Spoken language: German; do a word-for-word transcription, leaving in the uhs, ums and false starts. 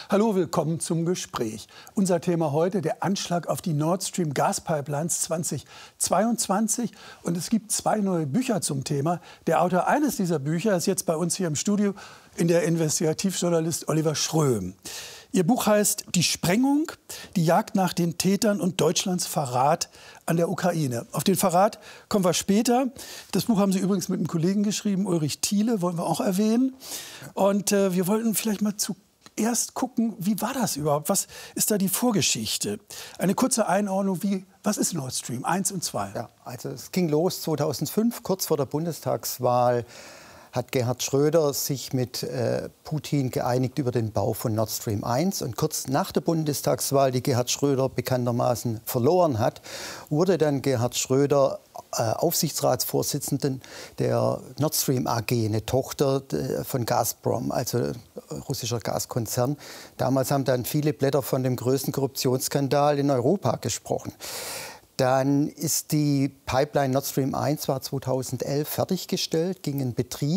Hallo, willkommen zum Gespräch. Unser Thema heute, der Anschlag auf die Nord Stream Gaspipelines zweitausendzweiundzwanzig. Und es gibt zwei neue Bücher zum Thema. Der Autor eines dieser Bücher ist jetzt bei uns hier im Studio, in der Investigativjournalist Oliver Schröm. Ihr Buch heißt Die Sprengung, die Jagd nach den Tätern und Deutschlands Verrat an der Ukraine. Auf den Verrat kommen wir später. Das Buch haben Sie übrigens mit einem Kollegen geschrieben, Ulrich Thiele, wollen wir auch erwähnen. Und äh, wir wollten vielleicht mal zuerst gucken, wie war das überhaupt? Was ist da die Vorgeschichte? Eine kurze Einordnung, wie, was ist Nord Stream eins und zwei? Ja, also es ging los zweitausendfünf, kurz vor der Bundestagswahl. Hat Gerhard Schröder sich mit äh, Putin geeinigt über den Bau von Nord Stream eins. Und kurz nach der Bundestagswahl, die Gerhard Schröder bekanntermaßen verloren hat, wurde dann Gerhard Schröder äh, Aufsichtsratsvorsitzenden der Nord Stream A G, eine Tochter äh, von Gazprom, also äh, russischer Gaskonzern. Damals haben dann viele Blätter von dem größten Korruptionsskandal in Europa gesprochen. Dann ist die Pipeline Nord Stream eins war zweitausendelf fertiggestellt, ging in Betrieb.